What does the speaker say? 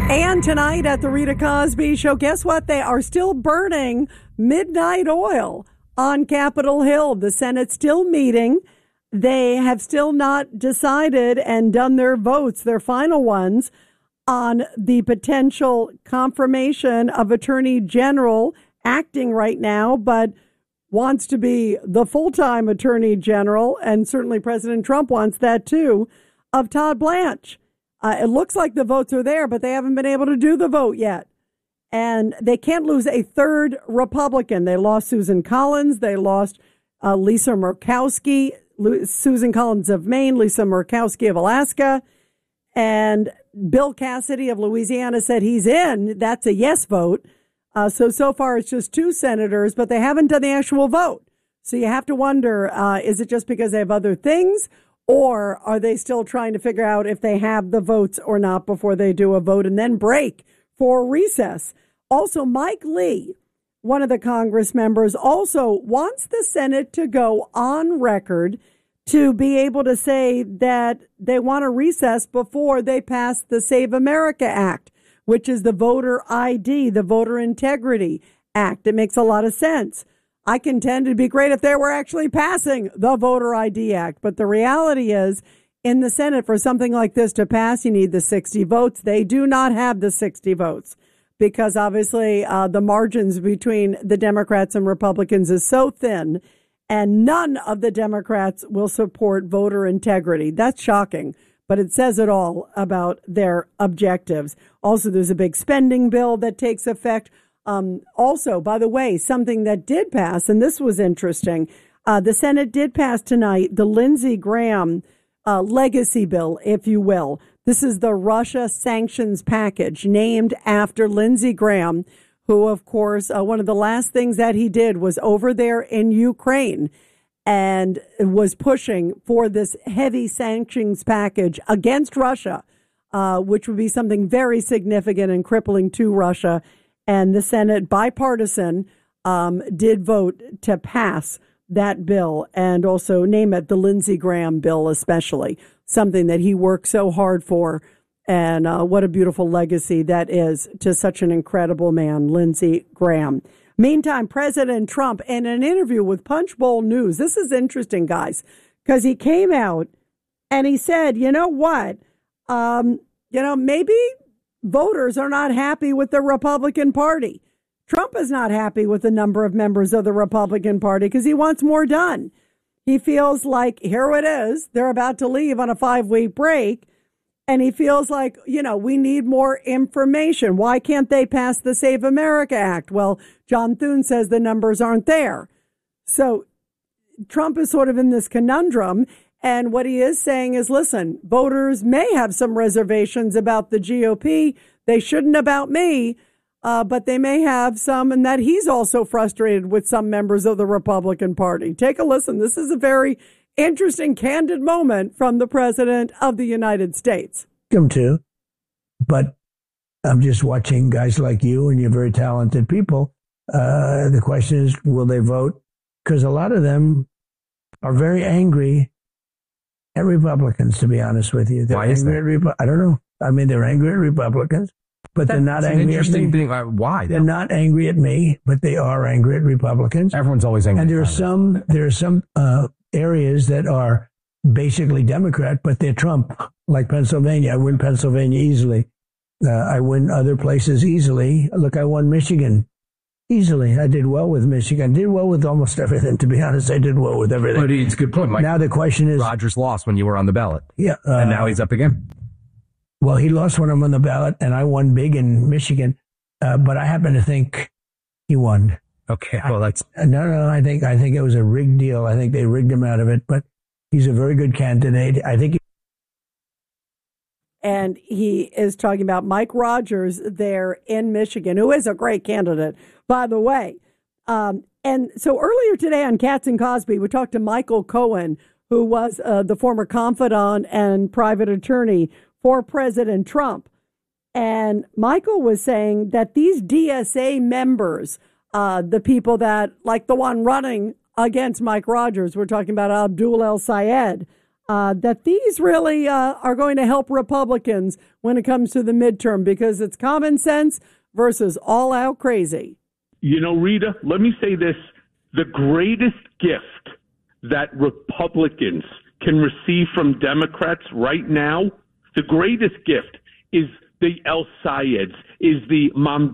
And tonight at the Rita Cosby Show, guess what? They are still burning midnight oil on Capitol Hill. The Senate's still meeting. They have still not decided and done their votes, their final ones, on the potential confirmation of Attorney General acting right now, but wants to be the full-time Attorney General, and certainly President Trump wants that too, of Todd Blanche. It looks like the votes are there, but they haven't been able to do the vote yet. And they can't lose a third Republican. They lost Susan Collins. They lost Lisa Murkowski, Susan Collins of Maine, Lisa Murkowski of Alaska. And Bill Cassidy of Louisiana said he's in. That's a yes vote. So far it's just two senators, but they haven't done the actual vote. So you have to wonder, is it just because they have other things? Or are they still trying to figure out if they have the votes or not before they do a vote and then break for recess? Also, Mike Lee, one of the Congress members, also wants the Senate to go on record to be able to say that they want a recess before they pass the Save America Act, which is the voter ID, the Voter Integrity Act. It makes a lot of sense. I contend it'd be great if they were actually passing the Voter ID Act. But the reality is, in the Senate, for something like this to pass, you need the 60 votes. They do not have the 60 votes because obviously the margins between the Democrats and Republicans is so thin, and none of the Democrats will support voter integrity. That's shocking, but it says it all about their objectives. Also, there's a big spending bill that takes effect. Also, by the way, something that did pass, and this was interesting, the Senate did pass tonight the Lindsey Graham legacy bill, if you will. This is the Russia sanctions package named after Lindsey Graham, who, of course, one of the last things that he did was over there in Ukraine and was pushing for this heavy sanctions package against Russia, which would be something very significant and crippling to Russia. And the Senate, bipartisan, did vote to pass that bill and also name it the Lindsey Graham bill, especially something that he worked so hard for. And what a beautiful legacy that is to such an incredible man, Lindsey Graham. Meantime, President Trump, in an interview with Punchbowl News, this is interesting, guys, because he came out and he said, you know what, maybe voters are not happy with the Republican Party. Trump is not happy with the number of members of the Republican Party because he wants more done. He feels like, here it is, they're about to leave on a 5-week break, and he feels like, we need more information. Why can't they pass the Save America Act? Well, John Thune says the numbers aren't there. So Trump is sort of in this conundrum. And what he is saying is, listen, voters may have some reservations about the GOP. They shouldn't about me, but they may have some, and that he's also frustrated with some members of the Republican Party. Take a listen. This is a very interesting, candid moment from the President of the United States. Come to, but I'm just watching guys like you, and you're very talented people. The question is, will they vote? Because a lot of them are very angry at Republicans, to be honest with you. Why is that? I don't know. I mean, they're angry at Republicans, but they're not angry at me. Why? They're not angry at me, but they are angry at Republicans. Everyone's always angry. And there are some areas that are basically Democrat, but they're Trump, like Pennsylvania. I win Pennsylvania easily. I win other places easily. Look, I won Michigan easily. I did well with Michigan. I did well with almost everything, to be honest. I did well with everything. But it's a good point, Mike. Now the question is... Rogers lost when you were on the ballot. Yeah. And now he's up again. Well, he lost when I'm on the ballot, and I won big in Michigan. But I happen to think he won. Okay, well, that's... No, I think it was a rigged deal. I think they rigged him out of it. But he's a very good candidate. I think... And he is talking about Mike Rogers there in Michigan, who is a great candidate, by the way. And so earlier today on Katz and Cosby, we talked to Michael Cohen, who was the former confidant and private attorney for President Trump. And Michael was saying that these DSA members, the people that, like the one running against Mike Rogers, we're talking about Abdul El Sayed, that these really are going to help Republicans when it comes to the midterm because it's common sense versus all out crazy. You know, Rita, let me say this. The greatest gift that Republicans can receive from Democrats right now, the greatest gift is the El Sayeds, is the